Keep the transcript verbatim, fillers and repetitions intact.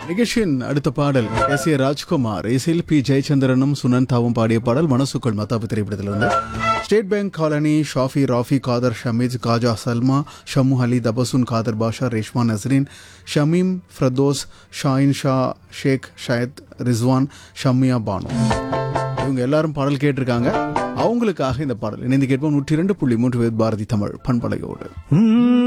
நிகழ்ச்சியின் அடுத்த பாடல் எஸ் ஏ ராஜ்குமார் இசையில் பி ஜெயச்சந்திரனும் சுனந்தாவும் பாடிய பாடல் மனசுக்குள் மத்தாப்பு திரைப்படத்திலிருந்து. ஸ்டேட் பேங்க் காலனி ஷாஃபி ராஃபி காதர் ஷமீத் காஜா சல்மா ஷமு அலி தபசுன் காதர் பாஷா ரேஷ்மா நஸ்ரீன் ஷமீம் ஃப்ரதோஸ் ஷாயின் ஷா ஷேக் ஷயத் ரிஸ்வான் ஷம்மியா பானு இவங்க எல்லாரும் பாடல் கேட்டிருக்காங்க. அவங்களுக்காக இந்த பாடல் இணைந்து கேட்போம். நூற்றி இரண்டு புள்ளி மூன்று பாரதி தமிழ் பண்பலையோடு.